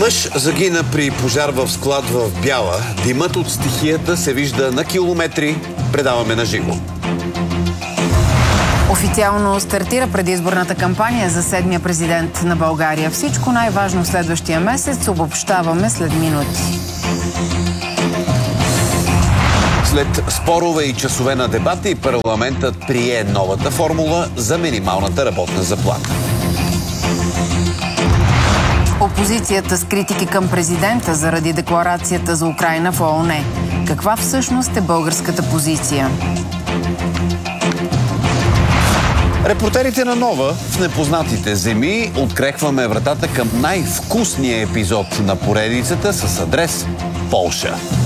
Мъж загина при пожар в склад в Бяла. Димът от стихията се вижда на километри. Предаваме на живо. Официално стартира предизборната кампания за 7-я президент на България. Всичко най-важно в следващия месец обобщаваме след минути. След спорове и часове на дебати, парламентът прие новата формула за минималната работна заплата. Опозицията с критики към президента заради декларацията за Украйна в ООН. Каква всъщност е българската позиция? Репортерите на Нова в непознатите земи открехваме вратата към най-вкусния епизод на поредицата с адрес Полша.